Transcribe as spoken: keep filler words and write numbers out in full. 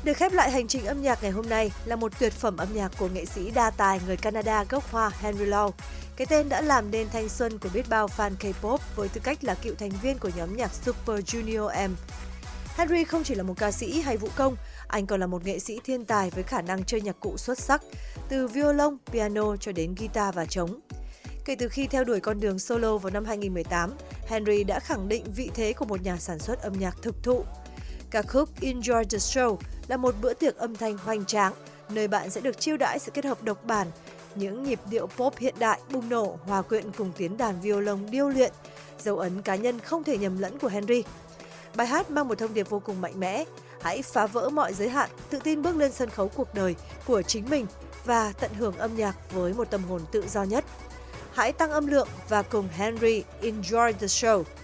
Được khép lại hành trình âm nhạc ngày hôm nay là một tuyệt phẩm âm nhạc của nghệ sĩ đa tài người Canada gốc Hoa Henry Lau. Cái tên đã làm nên thanh xuân của biết bao fan K-pop với tư cách là cựu thành viên của nhóm nhạc Super Junior M. Henry không chỉ là một ca sĩ hay vũ công, anh còn là một nghệ sĩ thiên tài với khả năng chơi nhạc cụ xuất sắc, từ violon, piano cho đến guitar và trống. Kể từ khi theo đuổi con đường solo vào năm hai nghìn không trăm mười tám, Henry đã khẳng định vị thế của một nhà sản xuất âm nhạc thực thụ. Ca khúc Enjoy the Show là một bữa tiệc âm thanh hoành tráng, nơi bạn sẽ được chiêu đãi sự kết hợp độc bản, những nhịp điệu pop hiện đại bùng nổ hòa quyện cùng tiếng đàn violon điêu luyện, dấu ấn cá nhân không thể nhầm lẫn của Henry. Bài hát mang một thông điệp vô cùng mạnh mẽ, hãy phá vỡ mọi giới hạn, tự tin bước lên sân khấu cuộc đời của chính mình và tận hưởng âm nhạc với một tâm hồn tự do nhất. Hãy tăng âm lượng và cùng Henry enjoy the show.